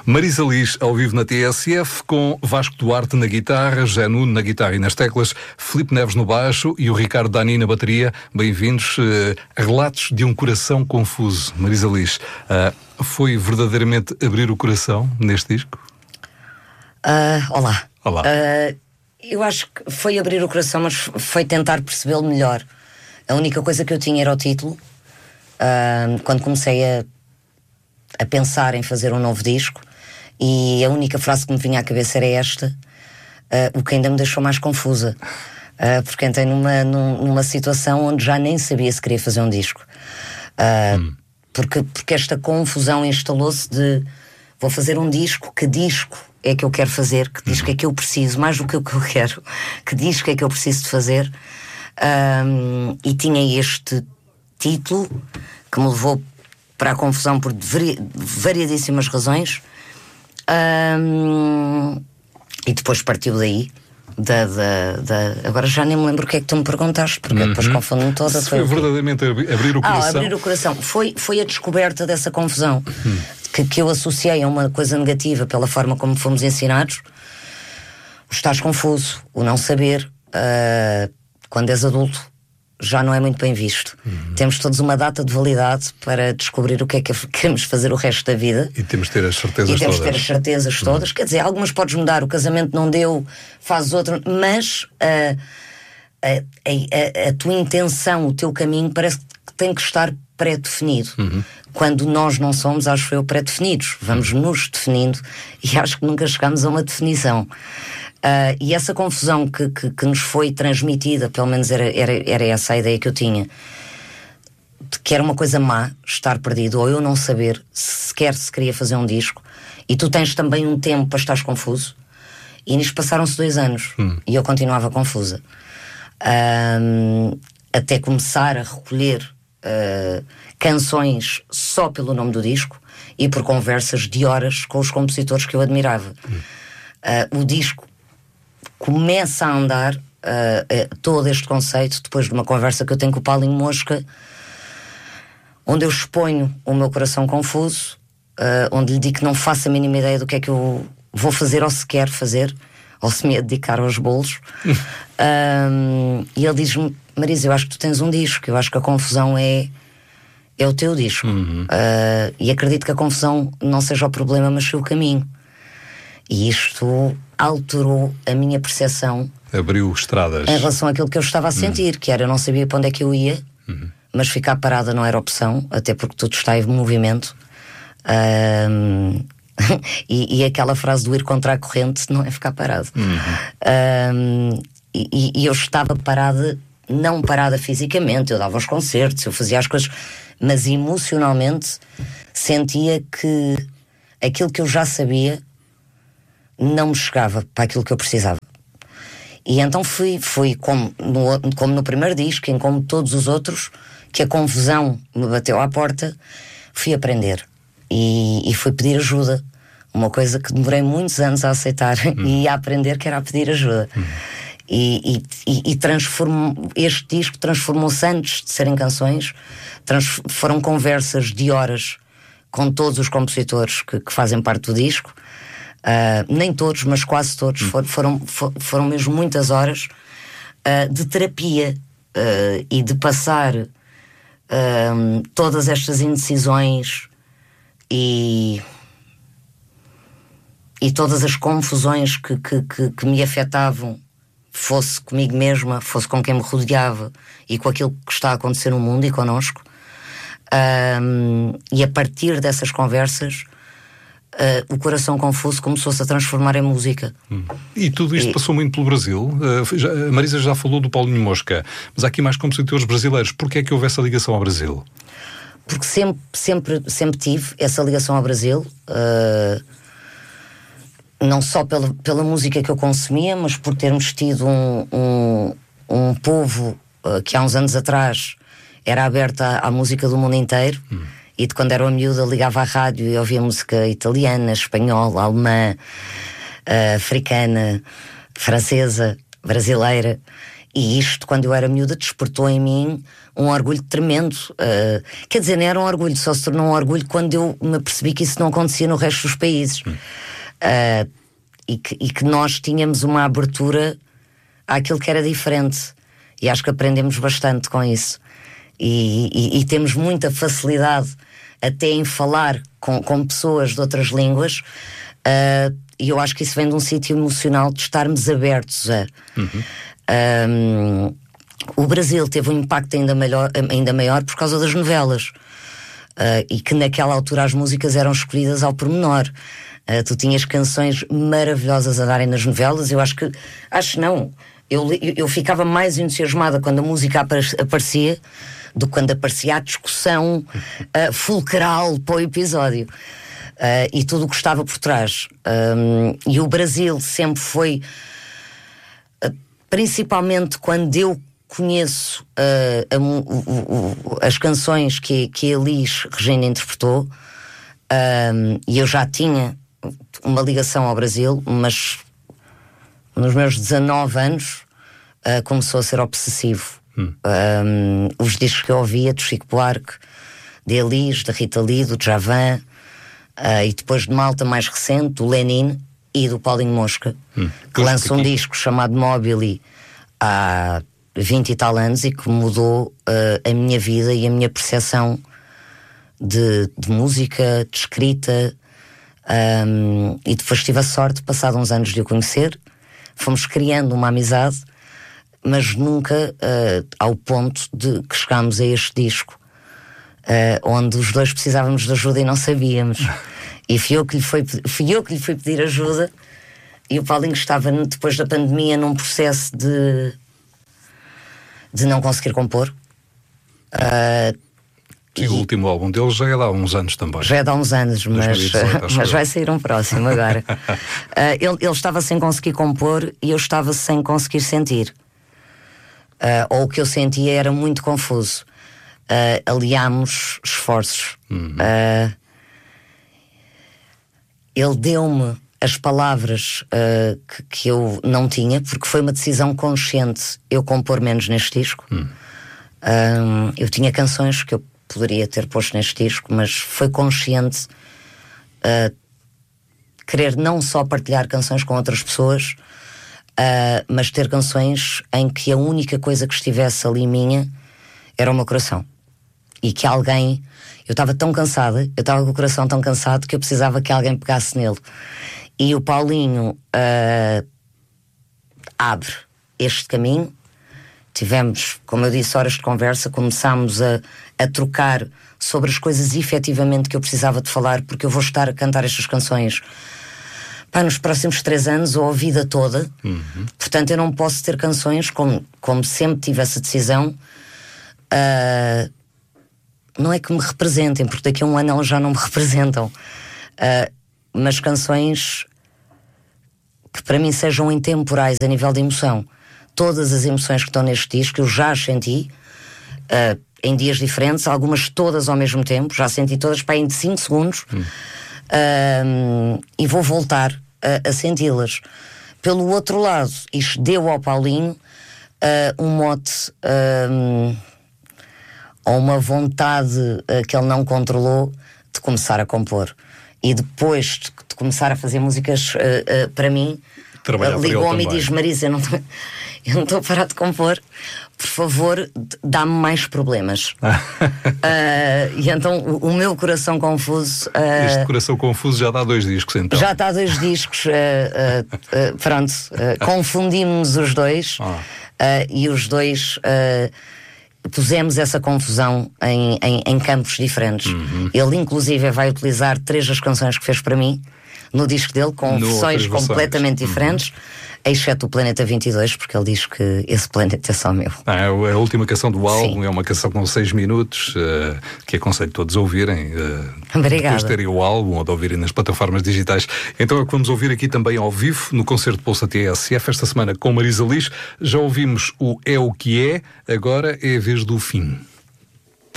Marisa Liz ao vivo na TSF, com Vasco Duarte na guitarra, José Nuno na guitarra e nas teclas, Filipe Neves no baixo e o Ricardo Dani na bateria. Bem-vindos a Relatos de um Coração Confuso. Marisa Liz, foi verdadeiramente abrir o coração neste disco? Olá. Olá. Eu acho que foi abrir o coração, mas foi tentar percebê-lo melhor. A única coisa que eu tinha era o título. Quando comecei a pensar em fazer um novo disco, e a única frase que me vinha à cabeça era esta, o que ainda me deixou mais confusa, porque entrei numa situação onde já nem sabia se queria fazer um disco, porque esta confusão instalou-se de vou fazer um disco, que disco é que eu quero fazer, que disco é que eu preciso, mais do que o que eu quero, que disco é que eu preciso de fazer, e tinha este título que me levou para a confusão por variadíssimas razões, e depois partiu daí. Agora já nem me lembro o que é que tu me perguntaste, porque depois confundo-me toda. Foi verdadeiramente abrir o coração? Abrir o coração. Foi a descoberta dessa confusão, que eu associei a uma coisa negativa pela forma como fomos ensinados. O estás confuso, o não saber, quando és adulto, já não é muito bem visto. Temos todos uma data de validade para descobrir o que é que queremos fazer o resto da vida. E temos de ter as certezas todas. Quer dizer, algumas podes mudar, o casamento não deu, fazes outro, mas a tua intenção, o teu caminho parece que tem que estar pré-definido. Quando nós não somos, acho eu, pré-definidos. Vamos nos definindo e acho que nunca chegamos a uma definição. E essa confusão que nos foi transmitida, pelo menos era essa a ideia que eu tinha, de que era uma coisa má estar perdido, ou eu não saber sequer se queria fazer um disco, e tu tens também um tempo para estares confuso, e nisto passaram-se 2 anos, e eu continuava confusa. Até começar a recolher canções só pelo nome do disco, e por conversas de horas com os compositores que eu admirava. O disco começa a andar, todo este conceito, depois de uma conversa que eu tenho com o Paulinho Mosca, onde eu exponho o meu coração confuso, onde lhe digo que não faço a mínima ideia do que é que eu vou fazer, ou se quero fazer, ou se me é dedicar aos bolos. E ele diz-me: Marisa, eu acho que tu tens um disco, eu acho que a confusão é o teu disco. E acredito que a confusão não seja o problema, mas sim o caminho. E isto alterou a minha percepção, abriu estradas em relação àquilo que eu estava a sentir, que era, eu não sabia para onde é que eu ia, mas ficar parada não era opção, até porque tudo está em movimento. E aquela frase do ir contra a corrente não é ficar parado. E eu estava parada, não parada fisicamente, eu dava os concertos, eu fazia as coisas, mas emocionalmente sentia que aquilo que eu já sabia não me chegava para aquilo que eu precisava. E então fui como no primeiro disco, como todos os outros, que a confusão me bateu à porta, fui aprender e fui pedir ajuda, uma coisa que demorei muitos anos a aceitar e a aprender, que era a pedir ajuda. E este disco transformou-se, antes de serem canções, foram conversas de horas com todos os compositores que fazem parte do disco. Nem todos, mas quase todos. Foram mesmo muitas horas de terapia e de passar todas estas indecisões e todas as confusões que me afetavam, fosse comigo mesma, fosse com quem me rodeava e com aquilo que está a acontecer no mundo e connosco. E a partir dessas conversas, o coração confuso começou-se a transformar em música. E tudo isto passou muito pelo Brasil. A Marisa já falou do Paulinho Mosca, mas há aqui mais compositores brasileiros. Porquê é que houve essa ligação ao Brasil? Porque sempre tive essa ligação ao Brasil, não só pela música que eu consumia, mas por termos tido um povo que há uns anos atrás era aberto à música do mundo inteiro. E de quando era uma miúda ligava à rádio e ouvia música italiana, espanhola, alemã, africana, francesa, brasileira, E isto, quando eu era miúda, despertou em mim um orgulho tremendo. Quer dizer, não era um orgulho, só se tornou um orgulho quando eu me percebi que isso não acontecia no resto dos países. E que nós tínhamos uma abertura àquilo que era diferente. E acho que aprendemos bastante com isso. E temos muita facilidade até em falar com pessoas de outras línguas. E eu acho que isso vem de um sítio emocional de estarmos abertos a... o Brasil teve um impacto ainda maior por causa das novelas, e que naquela altura as músicas eram escolhidas ao pormenor. Tu tinhas canções maravilhosas a darem nas novelas. Eu ficava mais entusiasmada quando a música aparecia do que quando aparecia a discussão fulcral para o episódio, e tudo o que estava por trás. E o Brasil sempre foi, principalmente quando eu conheço as canções que a Elis Regina interpretou, e eu já tinha uma ligação ao Brasil, mas nos meus 19 anos começou a ser obsessivo. Os discos que eu ouvia do Chico Buarque, de Elis, da Rita Lee, do Djavan, e depois de malta mais recente, do Lenin e do Paulinho Mosca, que lança um disco chamado Mobili há 20 e tal anos, e que mudou a minha vida e a minha percepção de música, de escrita. E depois tive a sorte, passado uns anos de o conhecer, fomos criando uma amizade, mas nunca ao ponto de que chegámos a este disco, onde os dois precisávamos de ajuda e não sabíamos. E fui eu que lhe fui pedir ajuda, e o Paulinho estava, depois da pandemia, num processo de não conseguir compor. E o último álbum dele já é de há uns anos também. Já é de há uns anos, mas vai sair um próximo agora. Ele estava sem conseguir compor e eu estava sem conseguir sentir. Ou o que eu sentia era muito confuso. Aliámos esforços. Ele deu-me as palavras que eu não tinha, porque foi uma decisão consciente eu compor menos neste disco. Eu tinha canções que eu poderia ter posto neste disco, mas foi consciente querer não só partilhar canções com outras pessoas, mas ter canções em que a única coisa que estivesse ali minha era o meu coração. E que alguém... Eu estava tão cansada, eu estava com o coração tão cansado que eu precisava que alguém pegasse nele. E o Paulinho abre este caminho. Tivemos, como eu disse, horas de conversa, começámos a trocar sobre as coisas efetivamente que eu precisava de falar, porque eu vou estar a cantar estas canções nos próximos 3 anos ou a vida toda. Portanto, eu não posso ter canções, como sempre tive essa decisão, não é que me representem, porque daqui a um ano elas já não me representam, mas canções que para mim sejam intemporais a nível de emoção. Todas as emoções que estão neste disco eu já as senti em dias diferentes, algumas todas ao mesmo tempo, já senti todas para em 5 segundos, e vou voltar a senti-las. Pelo outro lado, isto deu ao Paulinho um mote, ou uma vontade que ele não controlou de começar a compor. E depois de começar a fazer músicas para mim, ligou-me e diz: Marisa, eu não estou a parar de compor, por favor, dá-me mais problemas. E então o meu coração confuso... Este coração confuso já dá 2 discos, então. Já está 2 discos, pronto, confundimos-nos os dois, e os dois pusemos essa confusão em campos diferentes. Ele inclusive vai utilizar 3 das canções que fez para mim no disco dele, com versões completamente diferentes, exceto o Planeta 22, porque ele diz que esse planeta é só meu. É a última canção do álbum. Sim. É uma canção com 6 minutos, que aconselho todos a ouvirem, Obrigada. Depois de terem o álbum ou de ouvirem nas plataformas digitais. Então é que vamos ouvir aqui também ao vivo, no concerto de Pulsa TSF, esta semana com Marisa Liz. Já ouvimos o É o que é, agora é a vez do fim.